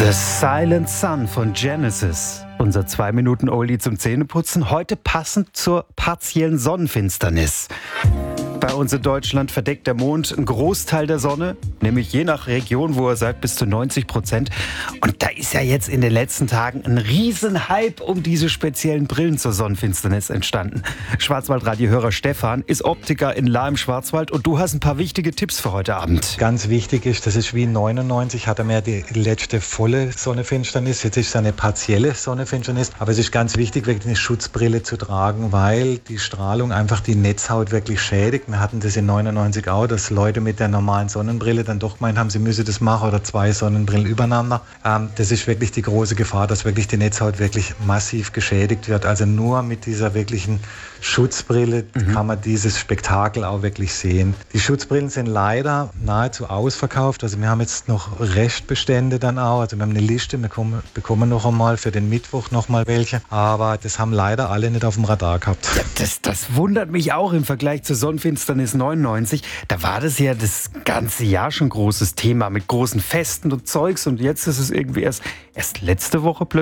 The Silent Sun von Genesis. Unser 2-Minuten-Oldie zum Zähneputzen. Heute passend zur partiellen Sonnenfinsternis. Bei uns in Deutschland verdeckt der Mond einen Großteil der Sonne, nämlich je nach Region, wo er seid, bis zu 90%. Und da ist ja jetzt in den letzten Tagen ein Riesenhype um diese speziellen Brillen zur Sonnenfinsternis entstanden. Schwarzwaldradio-Hörer Stefan ist Optiker in Lahr im Schwarzwald und du hast ein paar wichtige Tipps für heute Abend. Ganz wichtig ist, das ist wie 99, hatte man ja die letzte volle Sonnenfinsternis, jetzt ist es eine partielle Sonnenfinsternis. Aber es ist ganz wichtig, wirklich eine Schutzbrille zu tragen, weil die Strahlung einfach die Netzhaut wirklich schädigt. Wir hatten das in 99 auch, dass Leute mit der normalen Sonnenbrille dann doch gemeint haben, sie müssen das machen oder 2 Sonnenbrillen übereinander. Das ist wirklich die große Gefahr, dass wirklich die Netzhaut wirklich massiv geschädigt wird. Also nur mit dieser wirklichen Schutzbrille kann man dieses Spektakel auch wirklich sehen. Die Schutzbrillen sind leider nahezu ausverkauft. Also wir haben jetzt noch Restbestände dann auch. Also wir haben eine Liste, wir bekommen noch einmal für den Mittwoch noch mal welche. Aber das haben leider alle nicht auf dem Radar gehabt. Ja, das wundert mich auch im Vergleich zur Sonnenfinsternis 99. Da war das ja das ganze Jahr schon großes Thema mit großen Festen und Zeugs. Und jetzt ist es irgendwie erst letzte Woche plötzlich